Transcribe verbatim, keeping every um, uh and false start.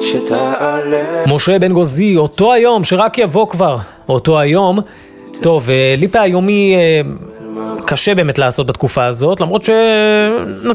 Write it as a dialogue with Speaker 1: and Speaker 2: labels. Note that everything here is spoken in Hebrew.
Speaker 1: שתעלה.
Speaker 2: משה בן גוזי, אותו היום, שרק יבוא כבר, אותו היום. טוב, ליפה היומי קשה באמת לעשות בתקופה הזאת, למרות ש...